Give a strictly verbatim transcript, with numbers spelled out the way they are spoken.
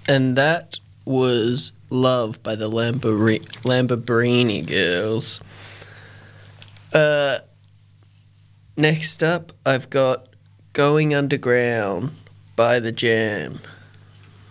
And that was Love by the Lambori- Lamborghini Girls. Uh, next up, I've got Going Underground by The Jam.